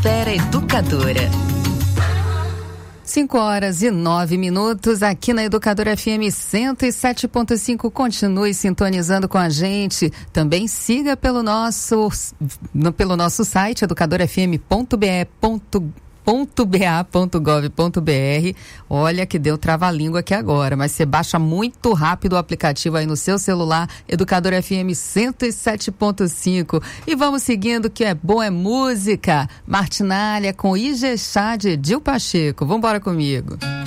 Podosfera Educadora. 5h09 aqui na Educadora FM 107.5. Continue sintonizando com a gente. Também siga pelo nosso site educadorafm.ba.gov.br. Olha que deu trava-língua aqui agora, mas você baixa muito rápido o aplicativo aí no seu celular, Educadora FM 107.5. E vamos seguindo, que é bom é música. Martinália com Ijexá de Edil Pacheco. Vambora comigo.